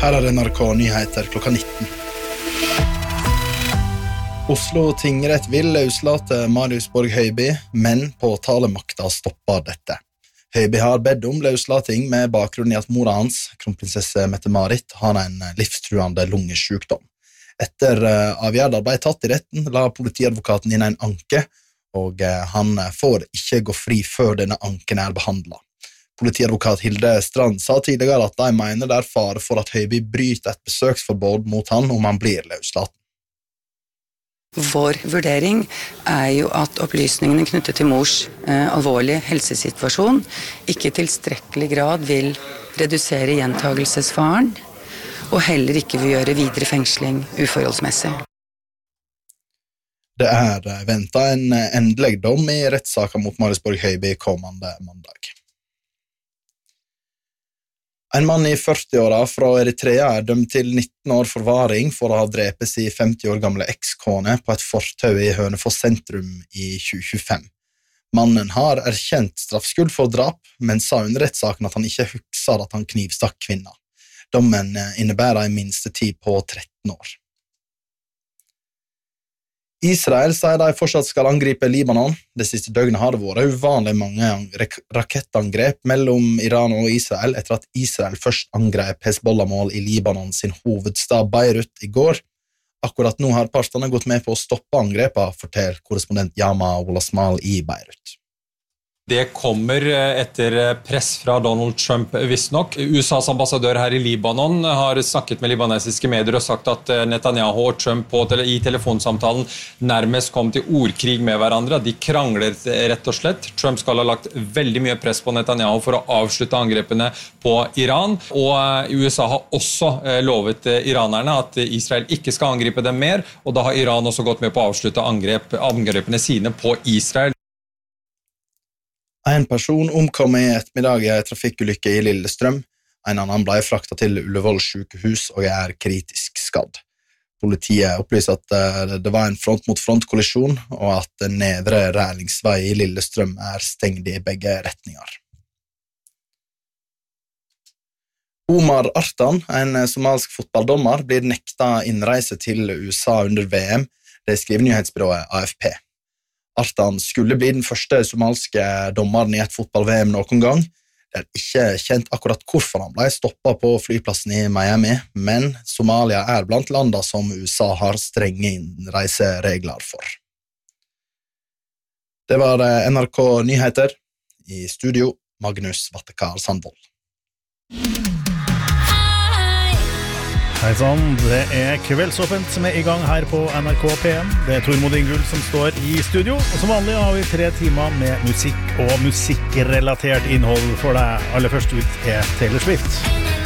Her NRK Nyheter klokka 19. Oslo tingrett vil løslate Marius Borg Høiby, men påtalemakta stopper dette. Høiby har bedt om løslating med bakgrunn i at mora hans, kronprinsesse Mette-Marit, har en livstruende lungesjukdom. Etter avgjørelsen ble tatt i retten, la politiadvokaten inn en anke, og han får ikke gå fri før denne anken behandlet. Politiadvokat Hilde Strand sa tidligere at de mener det fare for at Høiby bryter et besøksforbud mot han om han blir løslatt. Vår vurdering jo at opplysningene knyttet til mors alvorlige helsesituasjon ikke i tilstrekkelig grad vil redusere gjentagelsesfaren, og heller ikke vil gjøre videre fengsling uforholdsmessig. Det ventet en endelig dom i rettssaken mot Marius Borg Høiby kommende mandag. En mann i 40-åra fra Eritrea dømt til 19 år forvaring for å ha drepet sin 50 år gamle ekskone på et fortau i Hønefoss sentrum i 2025. Mannen har erkjent straffskyld for drap, men sa under rettssaken at han ikke husker at han knivstakk kvinna. Dommen innebærer en minstetid på 13 år. Israel sier de fortsatt skal angripe Libanon. Det siste døgnet har det vært uvanlig mange rakettangrep mellom Iran og Israel etter at Israel først angrep Hezbollah-mål i Libanon sin hovedstad Beirut i går. Akkurat nå har partene gått med på å stoppe angrepa, forteller korrespondent Yama Olasmal i Beirut. Det kommer etter press fra Donald Trump visstnok. USAs ambassadør her i Libanon har snakket med libanesiske medier og sagt at Netanyahu og Trump i telefonsamtalen nærmest kom til ordkrig med hverandre. De kranglet rett og slett. Trump skal ha lagt veldig mye press på Netanyahu for å avslutte angrepene på Iran. Og USA har også lovet iranerne at Israel ikke skal angripe dem mer, og da har Iran også gått med på å avslutte angrepene sine på Israel. En person omkom i ettermiddag i en trafikkulykke i Lillestrøm. En annen ble fraktet til Ullevål sykehus og kritisk skadd. Politiet opplyser at det var en front-mot-front-kollisjon, og at nedre rælingsvei i Lillestrøm stengt i begge retninger. Omar Artan, en somalsk fotballdommer, blir nekta innreise til USA under VM. Det skriver nyhetsbyrået AFP. Artan skulle bli den første somalske dommeren i et fotball-VM noen gang. Det ikke kjent akkurat hvorfor han ble stoppet på flyplassen i Miami, men Somalia blant landene som USA har strenge innreiseregler for. Det var NRK Nyheter. I studio, Magnus Vattekar Sandvold. Hei sann, det Kveldsåpent som i gang her på NRK P1. Det Tormod Ingull som står i studio, og som vanlig har vi 3 timer med musikk og musikkrelatert innhold for deg. Aller først ut Taylor Swift.